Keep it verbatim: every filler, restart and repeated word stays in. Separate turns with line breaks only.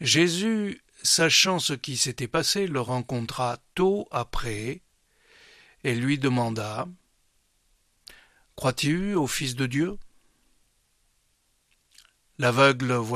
Jésus, sachant ce qui s'était passé, le rencontra tôt après et lui demanda « Crois-tu au Fils de Dieu ?» L'aveugle